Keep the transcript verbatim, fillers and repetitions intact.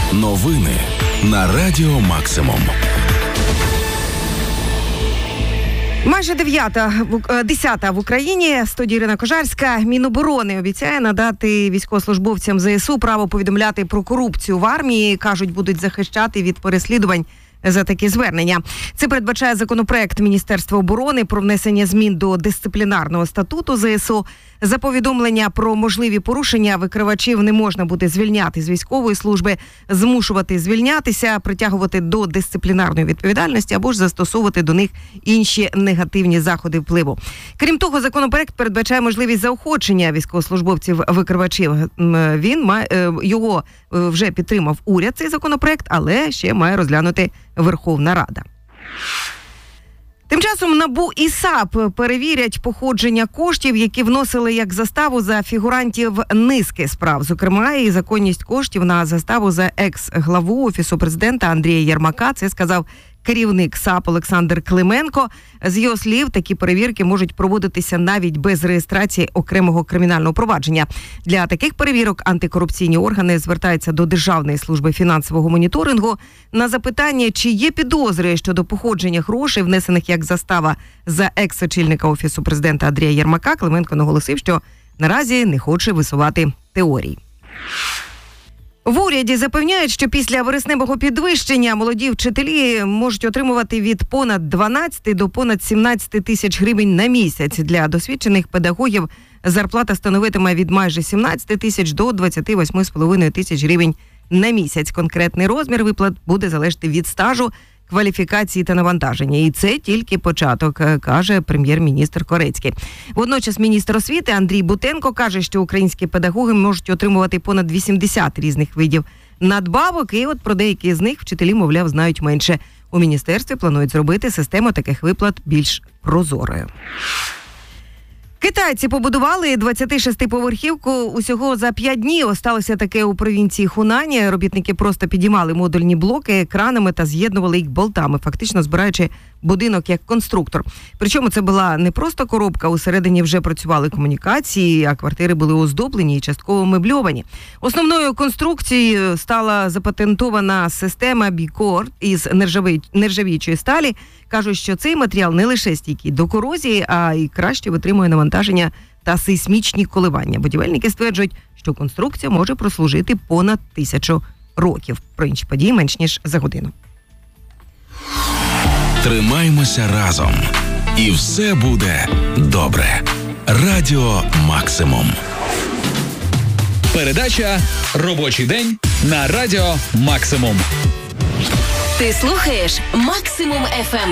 Новини на Радіо Максимум. Майже дев'ята, десята в Україні. Студія Ірина Кожарська. Міноборони обіцяє надати військовослужбовцям зе ес у право повідомляти про корупцію в армії. Кажуть, будуть захищати від переслідувань за такі звернення. Це передбачає законопроект Міністерства оборони про внесення змін до дисциплінарного статуту зе ес у. За повідомлення про можливі порушення викривачів не можна буде звільняти з військової служби, змушувати звільнятися, притягувати до дисциплінарної відповідальності або ж застосовувати до них інші негативні заходи впливу. Крім того, законопроект передбачає можливість заохочення військовослужбовців-викривачів. Він має, його вже підтримав уряд, цей законопроект, але ще має розглянути Верховна Рада. Тим часом НАБУ і САП перевірять походження коштів, які вносили як заставу за фігурантів низки справ. Зокрема, і законність коштів на заставу за екс-главу Офісу президента Андрія Єрмака. Це сказав керівник САП Олександр Клименко. З його слів, такі перевірки можуть проводитися навіть без реєстрації окремого кримінального провадження. Для таких перевірок антикорупційні органи звертаються до Державної служби фінансового моніторингу. На запитання, чи є підозри щодо походження грошей, внесених як застава за екс-очільника Офісу президента Андрія Єрмака, Клименко наголосив, що наразі не хоче висувати теорій. В уряді запевняють, що після вересневого підвищення молоді вчителі можуть отримувати від понад дванадцяти до понад сімнадцяти тисяч гривень на місяць. Для досвідчених педагогів зарплата становитиме від майже сімнадцяти тисяч до двадцяти восьми з половиною тисяч гривень на місяць. Конкретний розмір виплат буде залежати від стажу, кваліфікації та навантаження. І це тільки початок, каже прем'єр-міністр Корецький. Водночас міністр освіти Андрій Бутенко каже, що українські педагоги можуть отримувати понад вісімдесят різних видів надбавок, і от про деякі з них вчителі, мовляв, знають менше. У міністерстві планують зробити систему таких виплат більш прозорою. Китайці побудували двадцятишестиповерхівку усього за п'ять днів. Сталося таке у провінції Хунані. Робітники просто підіймали модульні блоки кранами та з'єднували їх болтами, фактично збираючи будинок як конструктор. Причому це була не просто коробка, усередині вже працювали комунікації, а квартири були оздоблені і частково мебльовані. Основною конструкцією стала запатентована система Бікор із нержавіючої сталі. Кажуть, що цей матеріал не лише стійкий до корозії, а й краще витримує навантаження та сейсмічні коливання. Будівельники стверджують, що конструкція може прослужити понад тисячу років. Про інші події менш ніж за годину. Тримаймося разом. І все буде добре. Радіо Максимум. Передача «Робочий день» на Радіо Максимум. Ти слухаєш Максимум еф ем.